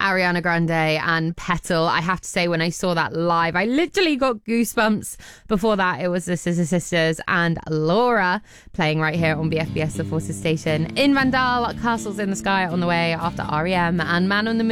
Ariana Grande and Petal. I have to say, when I saw that live, I literally got goosebumps. Before that, it was the Scissor Sisters and Laura playing right here on BFBS, the Forces station. In Vandal, Castles in the Sky on the way after REM and Man on the Moon.